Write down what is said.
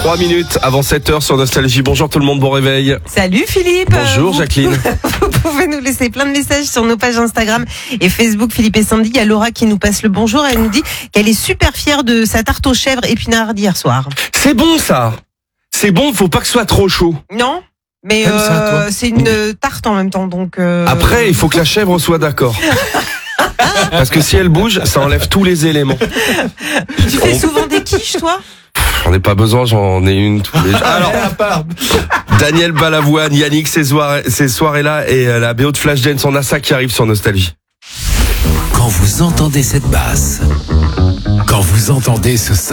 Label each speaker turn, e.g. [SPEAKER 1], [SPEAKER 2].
[SPEAKER 1] 3 minutes avant 7h sur Nostalgie. Bonjour tout le monde, bon réveil.
[SPEAKER 2] Salut Philippe.
[SPEAKER 1] Bonjour Jacqueline.
[SPEAKER 2] Vous pouvez nous laisser plein de messages sur nos pages Instagram et Facebook Philippe et Sandy. Il y a Laura qui nous passe le bonjour. Elle nous dit qu'elle est super fière de sa tarte aux chèvres épinards d'hier soir.
[SPEAKER 1] C'est bon ça. C'est bon, faut pas que ce soit trop chaud.
[SPEAKER 2] Non, mais
[SPEAKER 1] T'aimes ça, toi
[SPEAKER 2] c'est une tarte en même temps. Donc
[SPEAKER 1] Après, il faut que la chèvre soit d'accord. Parce que si elle bouge, ça enlève tous les éléments.
[SPEAKER 2] Tu fais souvent des quiches, toi?
[SPEAKER 1] J'en ai pas besoin, j'en ai une tous les jours. Alors, Daniel Balavoine, Yannick, ces soirées-là et la BO de Flashdance, on a ça qui arrive sur Nostalgie.
[SPEAKER 3] Quand vous entendez cette basse, quand vous entendez ce